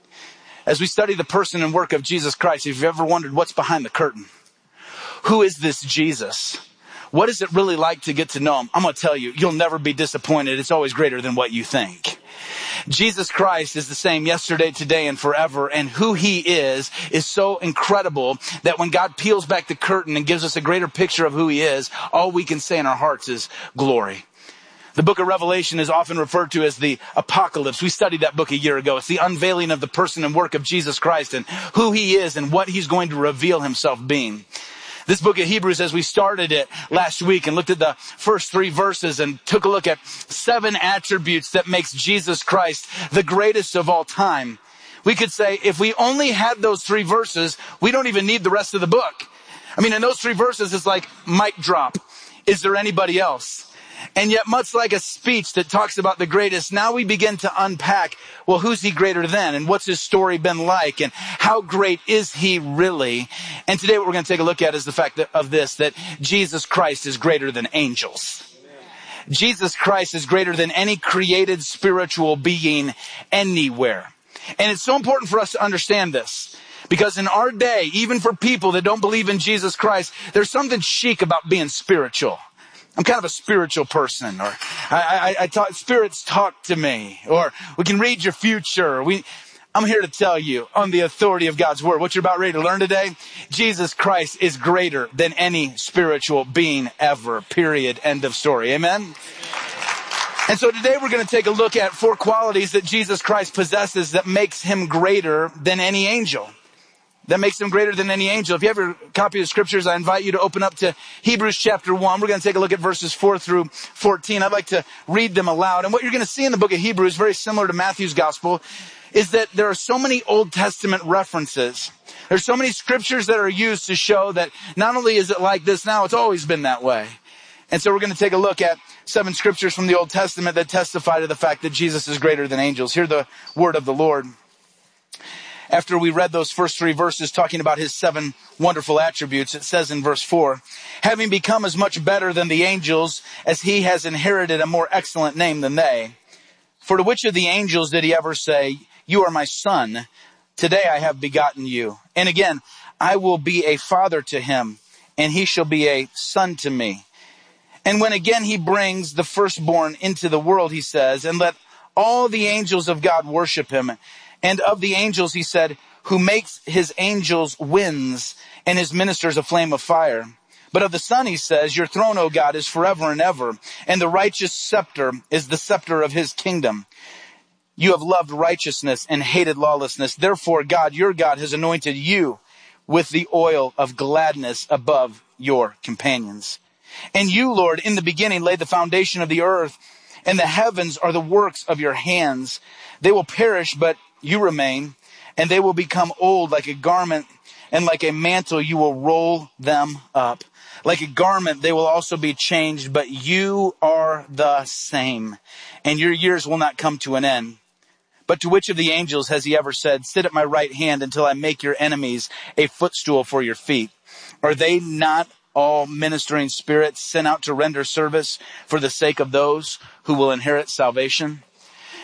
As we study the person and work of Jesus Christ, if you've ever wondered what's behind the curtain, who is this Jesus? What is it really like to get to know him? I'm going to tell you, you'll never be disappointed. It's always greater than what you think. Jesus Christ is the same yesterday, today, and forever. And who he is is so incredible that when God peels back the curtain and gives us a greater picture of who he is, all we can say in our hearts is glory. The book of Revelation is often referred to as the apocalypse. We studied that book a year ago. It's the unveiling of the person and work of Jesus Christ and who he is and what he's going to reveal himself being. This book of Hebrews, as we started it last week and looked at the first three verses and took a look at seven attributes that makes Jesus Christ the greatest of all time. We could say if we only had those three verses, we don't even need the rest of the book. I mean, in those three verses, it's like mic drop. Is there anybody else? And yet, much like a speech that talks about the greatest, now we begin to unpack, well, who's he greater than? And what's his story been like? And how great is he really? And today what we're going to take a look at is the fact that, of this, that Jesus Christ is greater than angels. Jesus Christ is greater than any created spiritual being anywhere. And it's so important for us to understand this. Because in our day, even for people that don't believe in Jesus Christ, there's something chic about being spiritual. I'm kind of a spiritual person, or I, I, I talk, spirits talk to me, or we can read your future. We, I'm here to tell you on the authority of God's word, what you're about ready to learn today, Jesus Christ is greater than any spiritual being ever, period, end of story. Amen? And so today we're going to take a look at four qualities that Jesus Christ possesses that makes him greater than any angel. That makes him greater than any angel. If you have your copy of the scriptures, I invite you to open up to Hebrews chapter one. We're going to take a look at verses four through fourteen. I'd like to read them aloud. And what you're going to see in the book of Hebrews, very similar to Matthew's gospel, is that there are so many Old Testament references. There's so many scriptures that are used to show that not only is it like this now, it's always been that way. And so we're going to take a look at seven scriptures from the Old Testament that testify to the fact that Jesus is greater than angels. Hear the word of the Lord. After we read those first three verses talking about his seven wonderful attributes, it says in verse four, having become as much better than the angels as he has inherited a more excellent name than they. For to which of the angels did he ever say, you are my son, today I have begotten you. And again, I will be a father to him, and he shall be a son to me. And when again he brings the firstborn into the world, he says, and let all the angels of God worship him. And of the angels, he said, who makes his angels winds and his ministers a flame of fire. But of the Son, he says, your throne, O God, is forever and ever, and the righteous scepter is the scepter of his kingdom. You have loved righteousness and hated lawlessness. Therefore, God, your God, has anointed you with the oil of gladness above your companions. And you, Lord, in the beginning laid the foundation of the earth, and the heavens are the works of your hands. They will perish, but you remain, and they will become old like a garment, and like a mantle you will roll them up. Like a garment they will also be changed, but you are the same, and your years will not come to an end. But to which of the angels has he ever said, sit at my right hand until I make your enemies a footstool for your feet? Are they not all ministering spirits sent out to render service for the sake of those who will inherit salvation?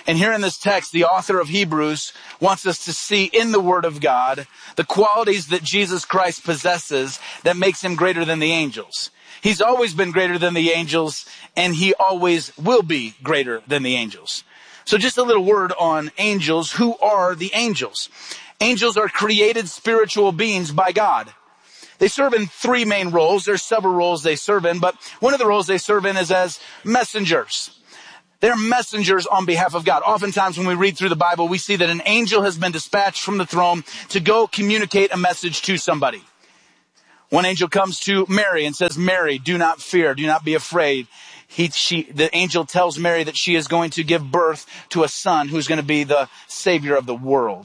And here in this text, the author of Hebrews wants us to see in the Word of God the qualities that Jesus Christ possesses that makes him greater than the angels. He's always been greater than the angels, and he always will be greater than the angels. So just a little word on angels. Who are the angels? Angels are created spiritual beings by God. They serve in three main roles. There's several roles they serve in, but one of the roles they serve in is as messengers. They're messengers on behalf of God. Oftentimes when we read through the Bible, we see that an angel has been dispatched from the throne to go communicate a message to somebody. One angel comes to Mary and says, Mary, do not fear, do not be afraid. He, she, the angel tells Mary that she is going to give birth to a son who's going to be the savior of the world.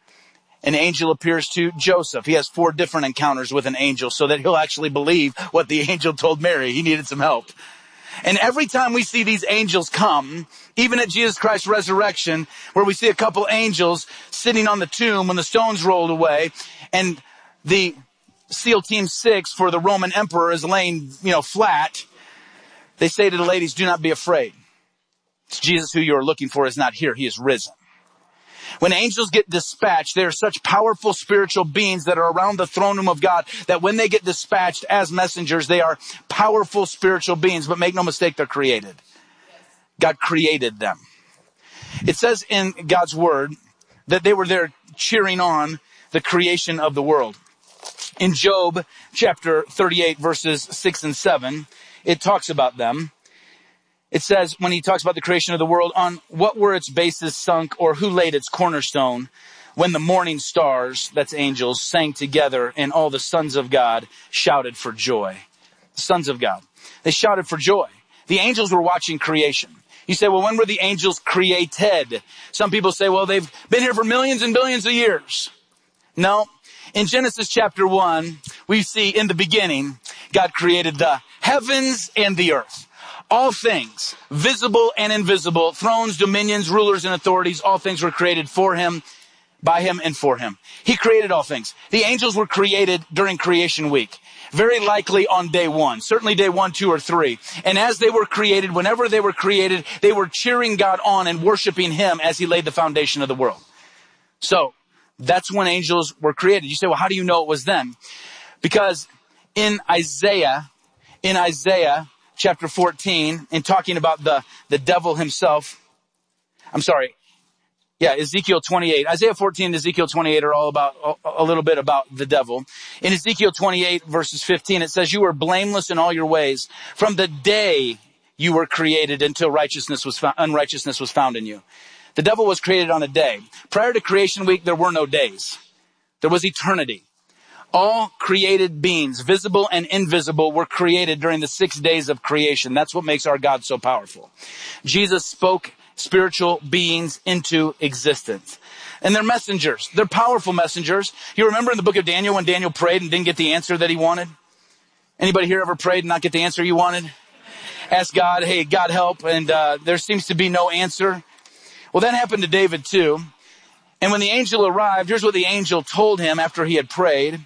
An angel appears to Joseph. He has four different encounters with an angel so that he'll actually believe what the angel told Mary. He needed some help. And every time we see these angels come, even at Jesus Christ's resurrection, where we see a couple angels sitting on the tomb when the stones rolled away, and the SEAL Team six for the Roman emperor is laying, you know, flat, they say to the ladies, do not be afraid. It's Jesus who you are looking for is not here. He is risen. When angels get dispatched, they are such powerful spiritual beings that are around the throne room of God that when they get dispatched as messengers, they are powerful spiritual beings. But make no mistake, they're created. God created them. It says in God's word that they were there cheering on the creation of the world. In Job chapter thirty-eight, verses six and seven, it talks about them. It says, when he talks about the creation of the world, on what were its bases sunk, or who laid its cornerstone, when the morning stars, that's angels, sang together, and all the sons of God shouted for joy. The sons of God. They shouted for joy. The angels were watching creation. You say, well, when were the angels created? Some people say, well, they've been here for millions and billions of years. No. In Genesis chapter one, we see in the beginning, God created the heavens and the earth. All things, visible and invisible, thrones, dominions, rulers, and authorities, all things were created for him, by him, and for him. He created all things. The angels were created during creation week, very likely on day one, certainly day one, two, or three. And as they were created, whenever they were created, they were cheering God on and worshiping him as he laid the foundation of the world. So that's when angels were created. You say, well, how do you know it was then? Because in Isaiah, in Isaiah, chapter fourteen, in talking about the, the devil himself. I'm sorry. Yeah, Ezekiel twenty-eight. Isaiah fourteen and Ezekiel twenty-eight are all about, a, a little bit about the devil. In Ezekiel twenty-eight, verses fifteen, it says, you were blameless in all your ways from the day you were created until righteousness was found, unrighteousness was found in you. The devil was created on a day. Prior to creation week, there were no days. There was eternity. All created beings, visible and invisible, were created during the six days of creation. That's what makes our God so powerful. Jesus spoke spiritual beings into existence. And they're messengers. They're powerful messengers. You remember in the book of Daniel when Daniel prayed and didn't get the answer that he wanted? Anybody here ever prayed and not get the answer you wanted? Ask God, hey, God help, and uh, there seems to be no answer. Well, that happened to David too. And when the angel arrived, here's what the angel told him after he had prayed.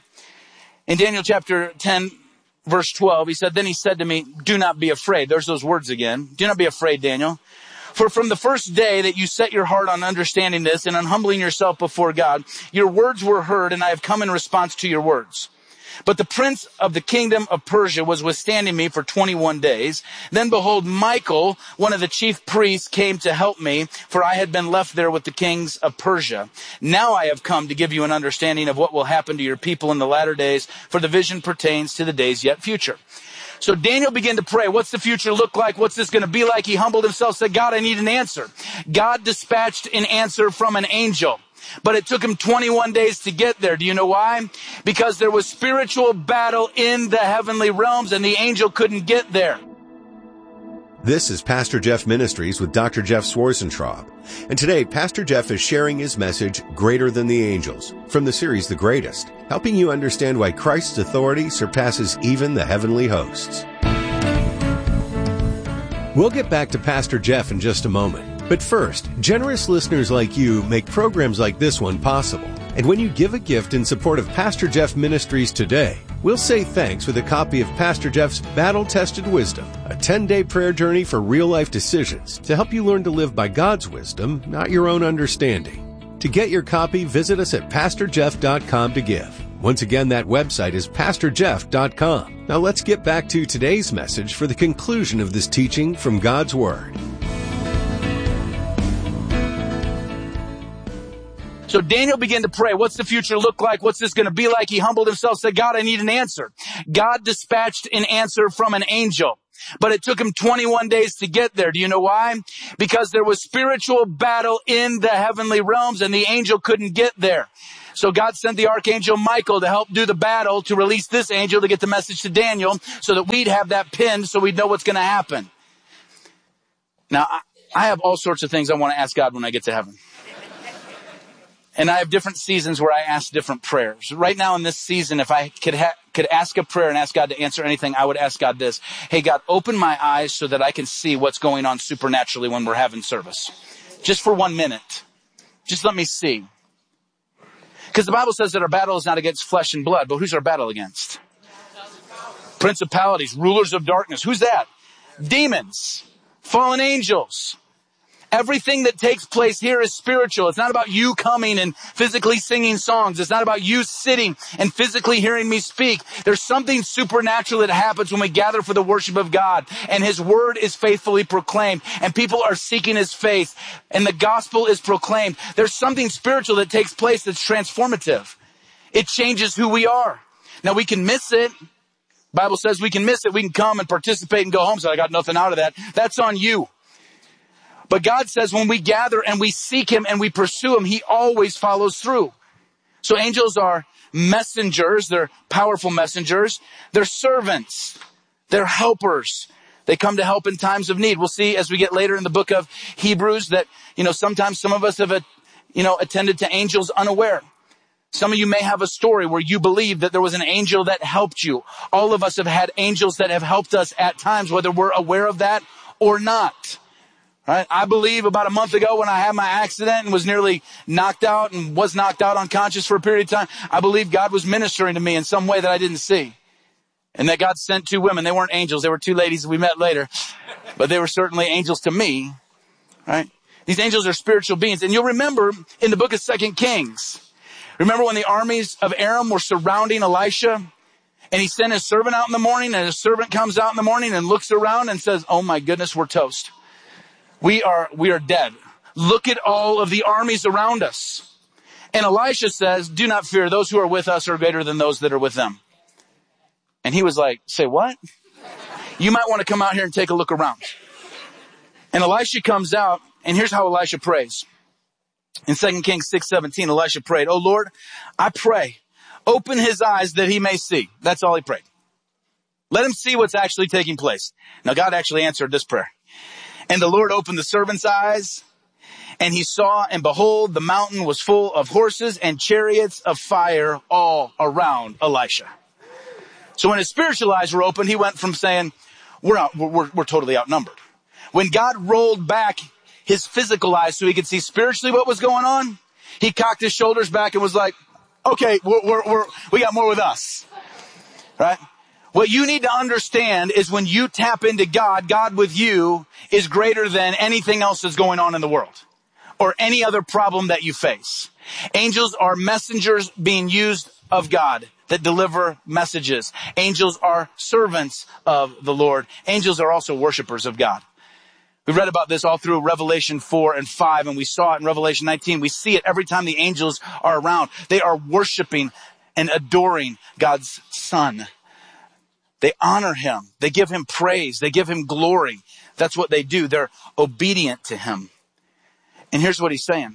In Daniel chapter ten, verse twelve, he said, then he said to me, do not be afraid. There's those words again. Do not be afraid, Daniel. For from the first day that you set your heart on understanding this and on humbling yourself before God, your words were heard, and I have come in response to your words. But the prince of the kingdom of Persia was withstanding me for twenty-one days. Then behold, Michael, one of the chief priests, came to help me, for I had been left there with the kings of Persia. Now I have come to give you an understanding of what will happen to your people in the latter days, for the vision pertains to the days yet future. So Daniel began to pray, what's the future look like? What's this going to be like? He humbled himself, said, God, I need an answer. God dispatched an answer from an angel. But it took him twenty-one days to get there. Do you know why? Because there was spiritual battle in the heavenly realms and the angel couldn't get there. This is Pastor Jeff Ministries with Doctor Jeff Schwarzentraub. And today, Pastor Jeff is sharing his message, Greater Than the Angels, from the series The Greatest, helping you understand why Christ's authority surpasses even the heavenly hosts. We'll get back to Pastor Jeff in just a moment. But first, generous listeners like you make programs like this one possible. And when you give a gift in support of Pastor Jeff Ministries today, we'll say thanks with a copy of Pastor Jeff's Battle-Tested Wisdom, a ten-day prayer journey for real-life decisions to help you learn to live by God's wisdom, not your own understanding. To get your copy, visit us at pastor jeff dot com to give. Once again, that website is pastor jeff dot com. Now let's get back to today's message for the conclusion of this teaching from God's Word. So Daniel began to pray. What's the future look like? What's this going to be like? He humbled himself, said, God, I need an answer. God dispatched an answer from an angel, but it took him twenty-one days to get there. Do you know why? Because there was spiritual battle in the heavenly realms and the angel couldn't get there. So God sent the archangel Michael to help do the battle, to release this angel to get the message to Daniel so that we'd have that pinned so we'd know what's going to happen. Now, I have all sorts of things I want to ask God when I get to heaven. And I have different seasons where I ask different prayers. Right now in this season, if I could ha- could ask a prayer and ask God to answer anything, I would ask God this. Hey, God, open my eyes so that I can see what's going on supernaturally when we're having service. Just for one minute. Just let me see. Because the Bible says that our battle is not against flesh and blood, but who's our battle against? Principalities, rulers of darkness. Who's that? Demons, fallen angels. Everything that takes place here is spiritual. It's not about you coming and physically singing songs. It's not about you sitting and physically hearing me speak. There's something supernatural that happens when we gather for the worship of God, and his word is faithfully proclaimed, and people are seeking his face, and the gospel is proclaimed. There's something spiritual that takes place that's transformative. It changes who we are. Now, we can miss it. The Bible says we can miss it. We can come and participate and go home, so I got nothing out of that. That's on you. But God says when we gather and we seek him and we pursue him, he always follows through. So angels are messengers. They're powerful messengers. They're servants. They're helpers. They come to help in times of need. We'll see as we get later in the book of Hebrews that, you know, sometimes some of us have, you know, attended to angels unaware. Some of you may have a story where you believe that there was an angel that helped you. All of us have had angels that have helped us at times, whether we're aware of that or not. Right? I believe about a month ago when I had my accident and was nearly knocked out and was knocked out unconscious for a period of time, I believe God was ministering to me in some way that I didn't see. And that God sent two women. They weren't angels. They were two ladies we met later. But they were certainly angels to me. Right? These angels are spiritual beings. And you'll remember in the book of Second Kings, remember when the armies of Aram were surrounding Elisha? And he sent his servant out in the morning, and his servant comes out in the morning and looks around and says, oh my goodness, we're toast. We are, we are dead. Look at all of the armies around us. And Elisha says, do not fear. Those who are with us are greater than those that are with them. And he was like, say what? You might want to come out here and take a look around. And Elisha comes out, and here's how Elisha prays. In Second Kings six seventeen, Elisha prayed, oh Lord, I pray, open his eyes that he may see. That's all he prayed. Let him see what's actually taking place. Now God actually answered this prayer. And the Lord opened the servant's eyes, and he saw, and behold, the mountain was full of horses and chariots of fire all around Elisha. So when his spiritual eyes were opened, he went from saying, we're out, we're, we're totally outnumbered. When God rolled back his physical eyes so he could see spiritually what was going on, he cocked his shoulders back and was like, okay, we're, we're, we're, we got more with us. Right? What you need to understand is when you tap into God, God with you is greater than anything else that's going on in the world or any other problem that you face. Angels are messengers being used of God that deliver messages. Angels are servants of the Lord. Angels are also worshipers of God. We've read about this all through Revelation four and five, and we saw it in Revelation nineteen. We see it every time the angels are around. They are worshiping and adoring God's Son. They honor him. They give him praise. They give him glory. That's what they do. They're obedient to him. And here's what he's saying.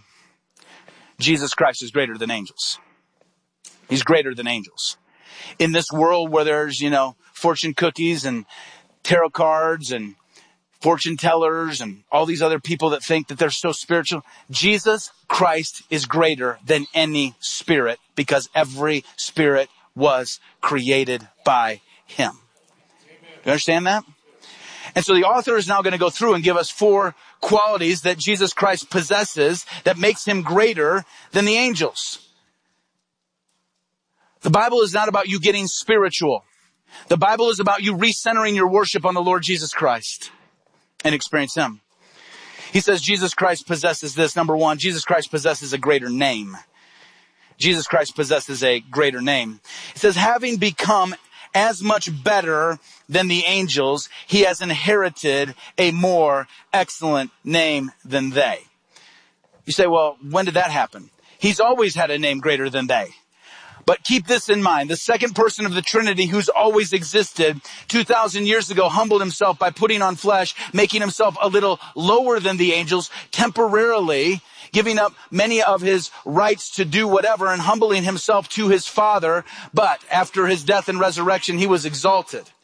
Jesus Christ is greater than angels. He's greater than angels. In this world where there's, you know, fortune cookies and tarot cards and fortune tellers and all these other people that think that they're so spiritual, Jesus Christ is greater than any spirit because every spirit was created by him. You understand that? And so the author is now going to go through and give us four qualities that Jesus Christ possesses that makes him greater than the angels. The Bible is not about you getting spiritual. The Bible is about you recentering your worship on the Lord Jesus Christ and experience Him. He says Jesus Christ possesses this. Number one, Jesus Christ possesses a greater name. Jesus Christ possesses a greater name. It says, having become as much better than the angels, He has inherited a more excellent name than they. You say, well, when did that happen? He's always had a name greater than they. But keep this in mind. The second person of the Trinity, who's always existed two thousand years ago, humbled Himself by putting on flesh, making Himself a little lower than the angels, temporarily giving up many of His rights to do whatever and humbling Himself to His Father. But after His death and resurrection, He was exalted.